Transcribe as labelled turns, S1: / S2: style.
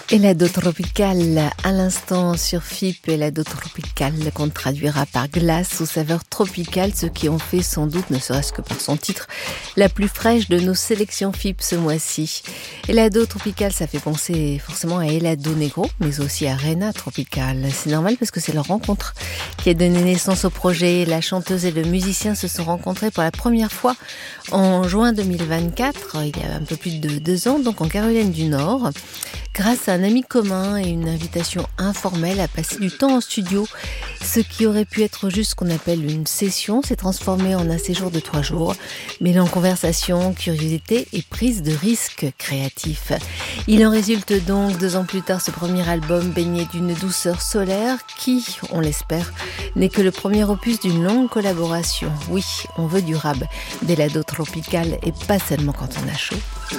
S1: Helado Tropical, à l'instant sur FIP, Helado Tropical, qu'on traduira par glace aux saveurs tropicales, ce qui en fait sans doute, ne serait-ce que par son titre, la plus fraîche de nos sélections FIP ce mois-ci. Helado Tropical, ça fait penser forcément à Helado Negro, mais aussi à Reina Tropical. C'est normal parce que c'est leur rencontre qui a donné naissance au projet. La chanteuse et le musicien se sont rencontrés pour la première fois en juin 2024, il y a un peu plus de 2 ans, donc en Caroline du Nord, grâce à un ami commun et une invitation informelle à passer du temps en studio. Ce qui aurait pu être juste ce qu'on appelle une session s'est transformé en un séjour de 3 jours, mêlant conversation, curiosité et prise de risque créatif. Il en résulte donc 2 ans plus tard ce premier album baigné d'une douceur solaire qui, on l'espère, n'est que le premier opus d'une longue collaboration. Oui, on veut du rab, d'Helado Tropical et pas seulement quand on a chaud.